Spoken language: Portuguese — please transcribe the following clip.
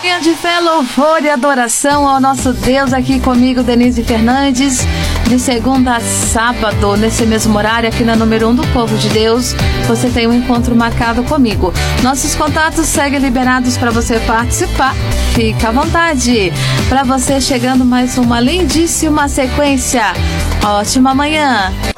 De fé, louvor e adoração ao nosso Deus, aqui comigo, Denise Fernandes, de segunda a sábado, nesse mesmo horário, aqui na número 1 do Povo de Deus, você tem um encontro marcado comigo. Nossos contatos seguem liberados para você participar, fica à vontade. Para você chegando mais uma lindíssima sequência, ótima manhã.